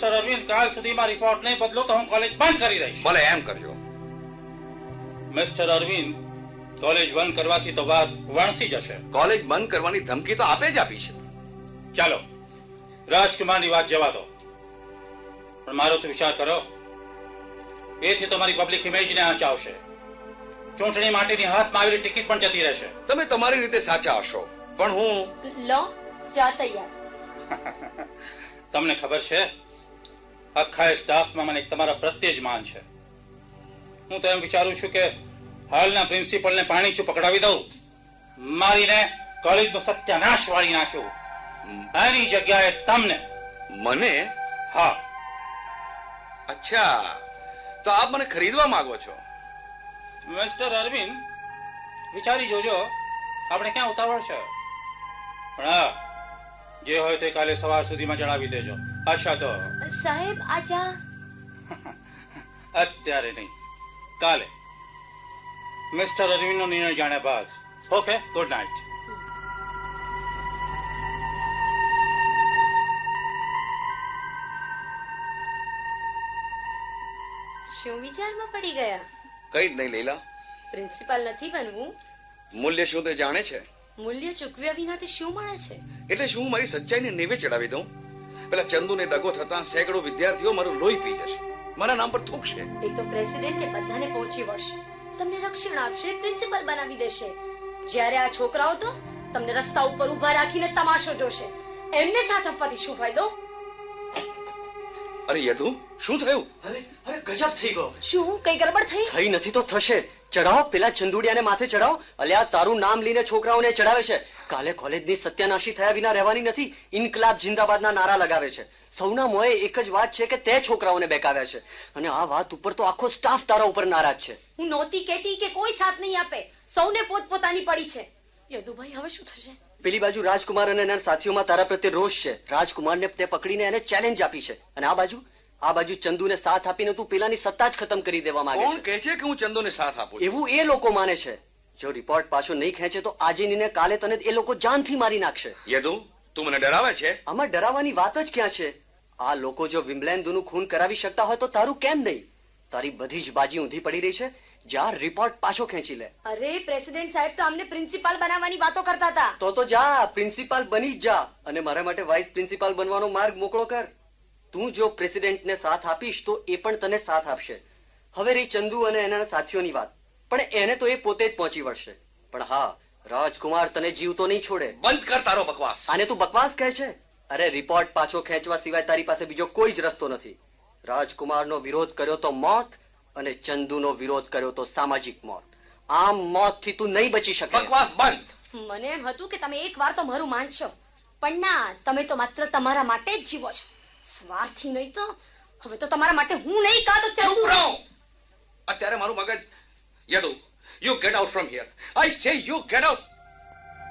Mister Arvind, કાલ સુધીમાં report નહીં બદલો તો હું કોલેજ બંધ કરી દઈશ. ભલે એમ કરજો. મિસ્ટર અરવિંદ, કોલેજ બંધ કરવાથી તો વાત વણસી જશે. કોલેજ બંધ કરવાની ધમકી તો આપે જ આપી છે. ચાલો રાજકુમારની વાત જવા દો, પણ મારો તો વિચાર કરો, એથી તો મારી પબ્લિક ઇમેજને આંચ આવશે. ચૂંટણી માટેની હાથમાં આવેલી ટિકિટ પણ જતી રહેશે. તમે તમારી રીતે સાચા હશો, પણ હું લો ચા તૈયાર. તમને ખબર છે, આખા સ્ટાફમાં મને તમારા પ્રત્યે જ માન છે. હું તો એમ વિચારું છું કે હાલના પ્રિન્સિપલને પાણી છું પકડાવી દઉં. મારીને કોલેજનું સત્યાનાશ વાળી નાખ્યું. આની જગ્યાએ તમને. મને? હા. અચ્છા, તો આપ મને ખરીદવા માંગો છો? મિસ્ટર અરવિંદ, વિચારી જોજો, આપણે ક્યાં ઉતાવળ છે. પણ હા, જે હોય તે કાલે સવાર સુધીમાં જણાવી દેજો. અચ્છા તો સાહેબ આ ચા અત્યારે નહીં, કાલે. મિસ્ટર અરવિંદનો નિર્ણય જાણ્યા બાદ. Okay, good night. શું વિચારમાં પડી ગયા? કઈ જ નહીં લૈલા. પ્રિન્સિપાલ નથી બનવું? મૂલ્ય શું તે જાણે છે? મૂલ્ય ચૂકવ્યા વિના તે શું મળે છે? એટલે શું મારી સચ્ચાઈને નેવે ચડાવી દઉં? પેલા ચંદુને દગો થતા સેંકડો વિદ્યાર્થીઓ મારું લોહી પી જશે, મારા નામ પર થૂકશે. એ તો પ્રેસિડેન્ટે બધાને પહોંચી વળશે, તમને રક્ષણ આપશે, પ્રિન્સિપલ બનાવી દેશે. જ્યારે આ છોકરાઓ તો તમને રસ્તા ઉપર ઉભા રાખીને તમાશો જોશે. એમને સાથ આપવાથી શું ફાયદો? અરે યદુ, શું થયું? અરે અરે ગજબ થઈ ગયો. શું કઈ ગડબડ થઈ? થઈ નથી તો થશે. ચડાવો, પેલા ચંદુડિયાને માથે ચડાવો. અલ્યા તારું નામ લઈને છોકરાઓને ચડાવે છે. કાલે કોલેજની સત્યાનાશી થયા વિના રહેવાની નથી. ઇન્કલાબ જિંદાબાદના નારા લગાવે છે. સૌના મોએ એક જ વાત છે કે તે છોકરાઓને બેકાવ્યા છે, અને આ વાત ઉપર તો આખો સ્ટાફ તારા ઉપર નારાજ છે. હું નહોતી કહેતી કે કોઈ સાથ નહીં આપે, સૌને પોતપોતાની પડી છે. યદુભાઈ, હવે શું થશે? પેલી બાજુ રાજકુમાર અને એના સાથીઓમાં તારા પ્રત્યે રોષ છે. રાજકુમારને તે પકડીને એને ચેલેન્જ આપી છે, અને આ બાજુ ચંદુને સાથ આપીને તું પેલાની સત્તા જ ખતમ કરી દેવા માંગે છે. કોણ કહે છે કે હું ચંદુને સાથ આપું? એવું એ લોકો માને છે. જો રિપોર્ટ પાછો નહીં ખેંચે તો આજે ને કાલે તને એ લોકો જાનથી મારી નાખશે. યદુ, તું મને ડરાવે છે? આમાં ડરાવવાની વાત જ ક્યાં છે? આ લોકો જો વિમલેન્દુનું ખૂન કરાવી શકતા હોય તો તારું કેમ નહીં? તારી બધી જ બાજી ઊંધી પડી રહી છે. જા, રિપોર્ટ પાછો ખેંચી લે. અરે પ્રેસિડેન્ટ સાહેબ તો અમને પ્રિન્સિપાલ બનાવવાની વાતો કરતા હતા. તો જા, પ્રિન્સિપાલ બની જ જા, અને મારા માટે વાઇસ પ્રિન્સિપાલ બનવાનો માર્ગ મોકળો કર. તું જો પ્રેસિડેન્ટને સાથ આપીશ તો એ પણ તને સાથ આપશે. હવે રહી ચંદુ અને એના સાથીઓની વાત, પણ એને તો એ પોતે જ પહોંચી વળશે. પણ હા, રાજકુમાર તને જીવતો નહીં છોડે. બંધ કર તારો બકવાસ. આને તું બકવાસ કહે છે? અરે રિપોર્ટ પાછો ખેંચવા સિવાય તારી પાસે બીજો કોઈ જ રસ્તો નથી. રાજકુમારનો વિરોધ કર્યો તો મોત, અને ચંદુનો વિરોધ કર્યો તો સામાજિક મોત. આમ મોતથી તું નહીં બચી શકે. બકવાસ બંધ. મને એમ હતું કે તમે એક વાર તો મારું માનશો, પણ ના, તમે તો માત્ર તમારા માટે જ જીવો છો, સ્વાર્થી નહીં. તો હવે તો તમારા માટે હું નહીં કાં તો ચંદુ. અત્યારે મારું મગજ. Yadu, you get out from here. આઈ સે યુ ગેટ આઉટ.